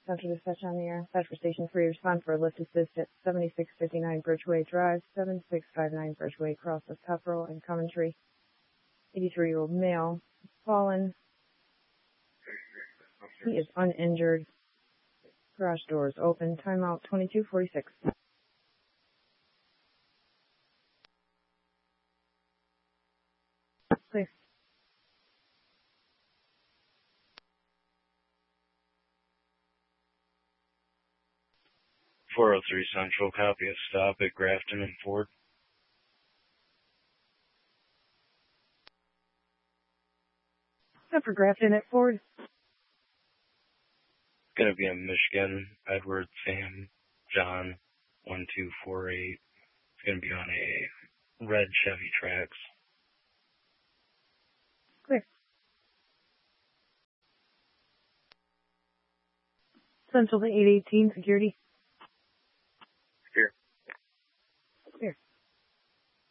Central Dispatch on the air. Dispatch for Station 3. Respond for a lift assist at 7659 Bridgeway Drive, 7659 Bridgeway, across the Pepperell and Coventry. 83-year-old male, fallen. He is uninjured. Garage doors open. Timeout 2246. Clear. 403 Central, copy a stop at Grafton and Ford. Stop for Grafton at Ford. Going to be in Michigan, Edward, Sam, John, 1248. It's going to be on a red Chevy Trax. Clear. Central to 818 Security.